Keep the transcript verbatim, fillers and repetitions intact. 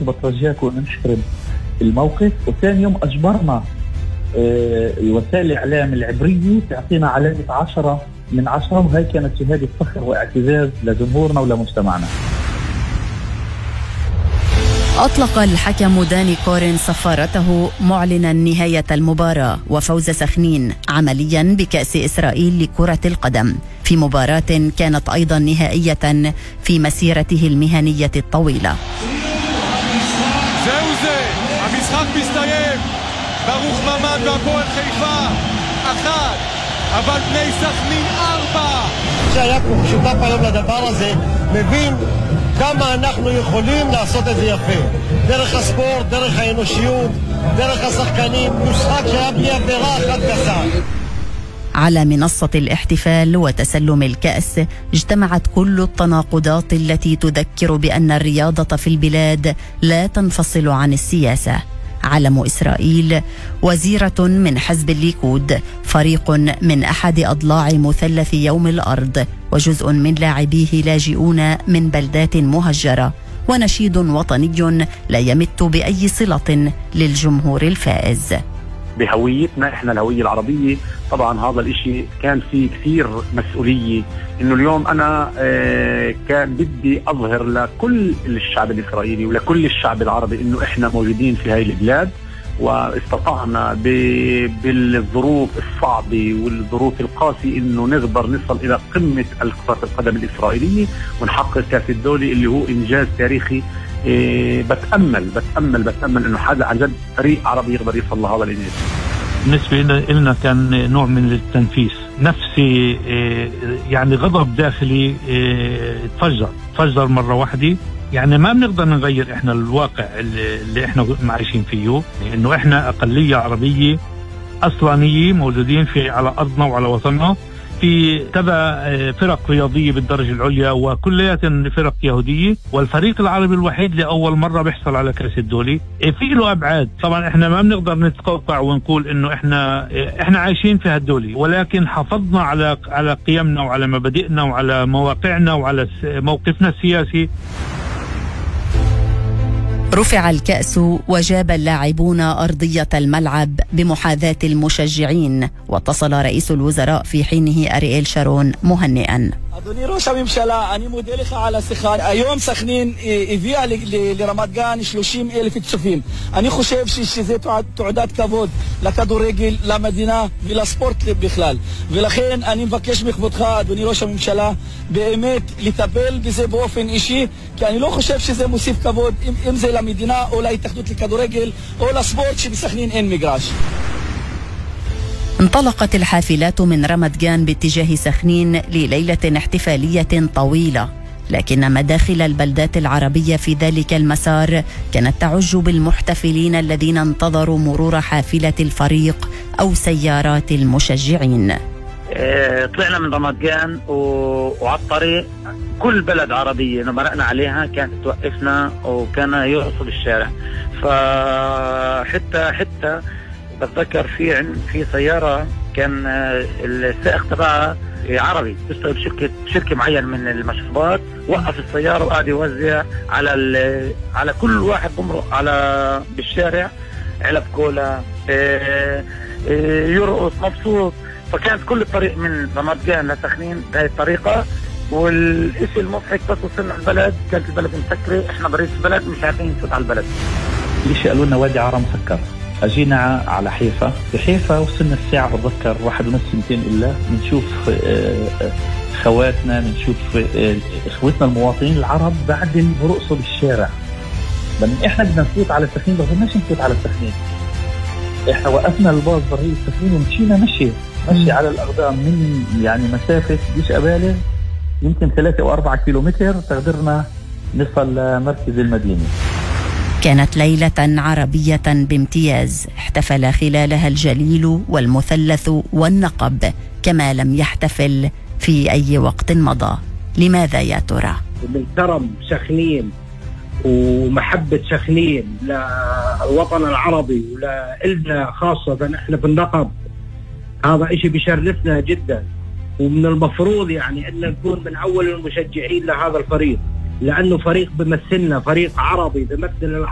بترجاكم إن نحترم الموقف. وثاني يوم أجبرنا وسائل الإعلام العبرية تعطينا علامة عشرة من عشرة، وهي كانت شهادة فخر واعتزاز لجمهورنا ولمجتمعنا. أطلق الحكم داني كورين صفارته معلنا نهاية المباراة وفوز سخنين عمليا بكأس إسرائيل لكرة القدم في مباراة كانت أيضا نهائية في مسيرته المهنية الطويلة. ברוך ממד והפועל חיפה אחת, אבל בני סכנין ארבע. שהיה פה שותף היום לדבר הזה מבין כמה אנחנו יכולים לעשות את זה יפה, דרך הספורט, דרך האנושיות, דרך השחקנים. משחק שהיה בלי עבירה אחת גסה. على منصة الاحتفال وتسلم الكأس اجتمعت كل التناقضات التي تذكر بأن الرياضة في البلاد لا تنفصل عن السياسة. علم إسرائيل، وزيرة من حزب الليكود، فريق من أحد أضلاع مثلث يوم الأرض، وجزء من لاعبيه لاجئون من بلدات مهجرة، ونشيد وطني لا يمت بأي صلة للجمهور الفائز. بهويتنا احنا الهوية العربية طبعا هذا الاشي كان فيه كثير مسؤولية، انه اليوم انا اه كان بدي اظهر لكل الشعب الاسرائيلي ولكل الشعب العربي انه احنا موجودين في هاي البلاد، واستطعنا بالظروف الصعبة والظروف القاسية انه نقدر نصل الى قمة كرة القدم الاسرائيلية ونحقق كأس الدولي اللي هو انجاز تاريخي. إيه بتأمل بتأمل بتأمل إنه حدا عن جد فريق عربي يقدر يوصل لهذا الإنجاز. بالنسبة لنا كان نوع من التنفيس نفسي، إيه يعني غضب داخلي إيه تفجر تفجر مرة واحدة. يعني ما بنقدر نغير إحنا الواقع اللي, اللي إحنا عايشين فيه، إنه إحنا أقلية عربية أصلانية موجودين في على أرضنا وعلى وطننا، في تبع فرق رياضية بالدرجة العليا وكلياتها فرق يهودية، والفريق العربي الوحيد لأول مرة بيحصل على كأس الدولي. في له أبعاد طبعا احنا ما بنقدر نتقطع ونقول انه احنا احنا عايشين في هالدولي، ولكن حافظنا على على قيمنا وعلى مبادئنا وعلى مواقعنا وعلى موقفنا السياسي. رفع الكأس وجاب اللاعبون أرضية الملعب بمحاذاة المشجعين، واتصل رئيس الوزراء في حينه أريئيل שרון مهنئا. אדוני ראש הממשלה, אני מודה לך על השיחה. היום סכנין הביאה לרמת גן שלושים אלף צופים. אני חושב שזה תעודת כבוד לכדורגל, למדינה ולספורט בכלל. ולכן אני מבקש מכבודך, אדוני ראש הממשלה, באמת לטפל בזה באופן אישי, כי אני לא חושב שזה מוסיף כבוד, אם זה למדינה או להתאחדות לכדורגל או לספורט שבסכנין אין מגרש. انطلقت الحافلات من رمت جان باتجاه سخنين لليلة احتفالية طويلة، لكن مداخل البلدات العربية في ذلك المسار كانت تعج بالمحتفلين الذين انتظروا مرور حافلة الفريق أو سيارات المشجعين. اه طلعنا من رمت جان وعلى الطريق كل بلد عربية مرقنا عليها كانت توقفنا وكان يرقصوا بالشارع، فحتى حتى بتذكر في في سيارة كان السائق تبعها عربي بيشتغل بشركة شركة معين من المشروبات، وقف السيارة وقاعد يوزع على على كل واحد بمرق على بالشارع علب كولا، يرقص مبسوط. فكانت كل الطريق من رمت جان لسخنين بهذه الطريقة. والإشي المضحك بس وصلنا البلد كانت البلد مسكرة، احنا بريت البلد مش عارفين نفوت على البلد. ليش قالوا لنا وادي عرا مسكر؟ اجينا على حيفا، بحيفا وصلنا الساعة بتذكر واحد ونص سنتين إلا بنشوف خواتنا، بنشوف اخوتنا المواطنين العرب بعد برقصوا بالشارع. لما احنا بدنا نفوت على سخنين ما بدناش نفوت على سخنين، احنا وقفنا الباص برية سخنين ومشينا مشي مشي على الأقدام من يعني مسافة بديش أبالغ يمكن ثلاثة أو أربعة كيلومتر تقدرنا نصل لمركز المدينة. كانت ليلة عربية بامتياز احتفل خلالها الجليل والمثلث والنقب كما لم يحتفل في أي وقت مضى. لماذا يا ترى؟ من كرم سخنين ومحبة سخنين للوطن العربي ولإلنا خاصة احنا في النقب، هذا اشي بيشرفنا جدا، ومن المفروض يعني ان نكون من اول المشجعين لهذا الفريق، لانه فريق بيمثلنا، فريق عربي بيمثل